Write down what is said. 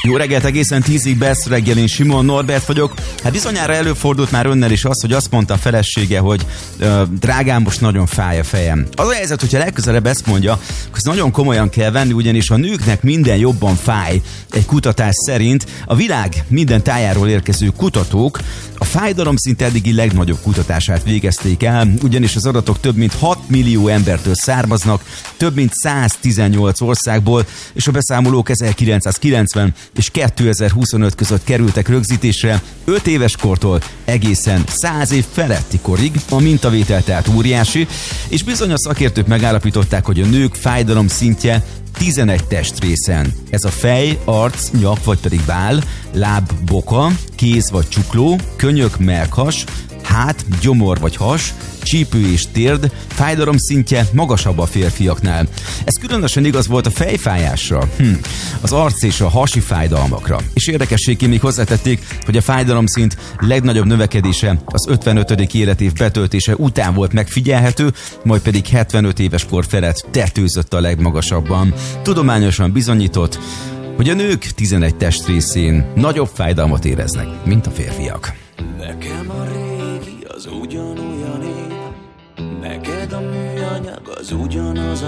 Jó reggelt, egészen 10-ig Best reggelin Simon Norbert vagyok. Hát bizonyára előfordult már önnel is az, hogy azt mondta a felesége, hogy drágám, most nagyon fáj a fejem. Az a helyzet, hogyha legközelebb ezt mondja, akkor ezt nagyon komolyan kell venni, ugyanis a nőknek minden jobban fáj. Egy kutatás szerint a világ minden tájáról érkező kutatók a fájdalomszint eddigi legnagyobb kutatását végezték el, ugyanis az adatok több mint 6 millió embertől származnak, több mint 118 országból, és a beszámolók 1990 és 2025 között kerültek rögzítésre, 5 éves kortól egészen 100 év feletti korig. A mintavétel tehát óriási, és bizony a szakértők megállapították, hogy a nők fájdalom szintje 11 testrészen. Ez a fej, arc, nyak vagy pedig váll, láb, boka, kéz vagy csukló, könyök, mellkas, hát, gyomor vagy has, csípő és térd fájdalom szintje magasabb a férfiaknál. Ez különösen igaz volt a fejfájásra, az arc és a hasi fájdalmakra. És érdekességként még hozzátették, hogy a fájdalomszint legnagyobb növekedése az 55. életév betöltése után volt megfigyelhető, majd pedig 75 éves kor felett tetőzött a legmagasabban. Tudományosan bizonyított, hogy a nők 11 testrészén nagyobb fájdalmat éreznek, mint a férfiak. Nekem a régi az ugyanolyan ég, neked a műanyag az ugyanaz